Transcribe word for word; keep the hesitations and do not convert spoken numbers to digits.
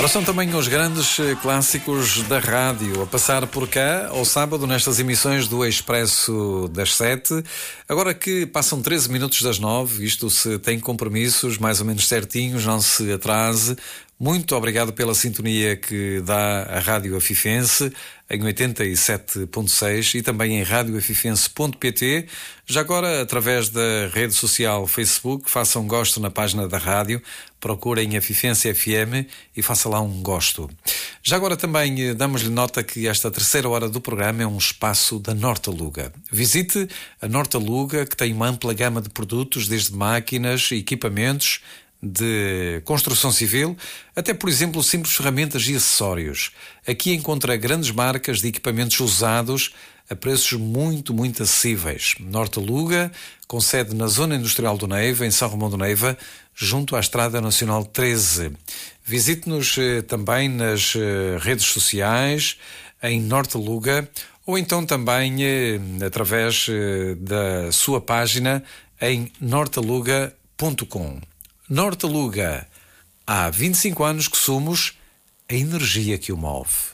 Ora, são também os grandes clássicos da rádio a passar por cá ao sábado nestas emissões do Expresso das sete. Agora que passam treze minutos das nove, isto se tem compromissos mais ou menos certinhos, não se atrase. Muito obrigado pela sintonia que dá a Rádio Afifense em oitenta e sete ponto seis e também em rádio afifense ponto pt. Já agora, através da rede social Facebook, façam gosto na página da rádio, procurem Afifense F M e faça lá um gosto. Já agora também damos-lhe nota que esta terceira hora do programa é um espaço da Nortaluga. Visite a Nortaluga, que tem uma ampla gama de produtos, desde máquinas e equipamentos de construção civil, até, por exemplo, simples ferramentas e acessórios. Aqui encontra grandes marcas de equipamentos usados a preços muito, muito acessíveis. Nortaluga, com sede na Zona Industrial do Neiva, em São Romão do Neiva, junto à Estrada Nacional treze. Visite-nos eh, também nas eh, redes sociais, em Nortaluga, ou então também eh, através eh, da sua página em nortaluga ponto com. Nortaluga, há vinte e cinco anos que somos a energia que o move.